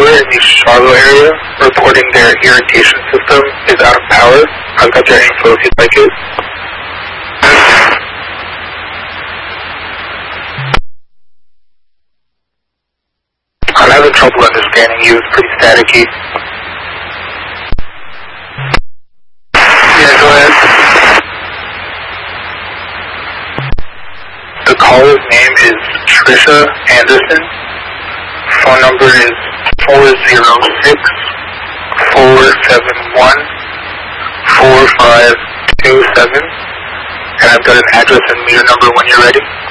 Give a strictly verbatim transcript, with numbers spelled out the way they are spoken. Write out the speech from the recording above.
caller in the Charlotte area reporting their irrigation system is out of power. I've got their info if you'd like it. I'm having trouble understanding you. It's pretty staticky. Yeah, go ahead. The caller's name is Trisha Anderson. Phone number is four zero six, four seven one, four five two seven. And I've got an address and meter number when you're ready.